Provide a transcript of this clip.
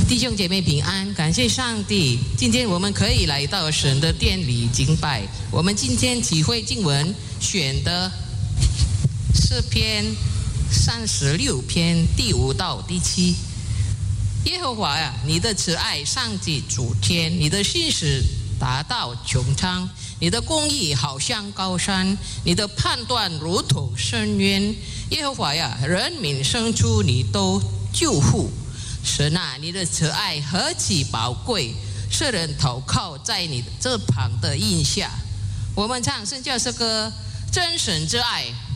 弟兄姐妹平安，感谢上帝。今天我们可以来到神的殿里敬拜。我们今天体会经文选的诗篇36篇第5到第7。耶和华呀，你的慈爱上及诸天，你的信实达到穹苍，你的公义好像高山，你的判断如同深渊。耶和华呀，人民生出你都救护。神啊，你的慈爱何其宝贵，世人投靠在你这旁的荫下。我们唱圣教诗歌，真神之爱